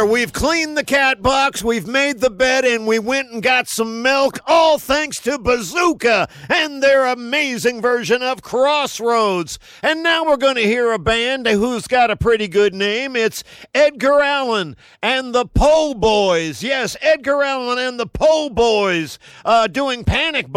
there. We've cleaned the cat box, we've made the bed, and we went and got some milk, all thanks to Bazooka and their amazing version of Crossroads. And now we're going to hear a band who's got a pretty good name. It's Edgar Allan and the Po' Boys. Yes, Edgar Allan and the Po' Boys doing Panic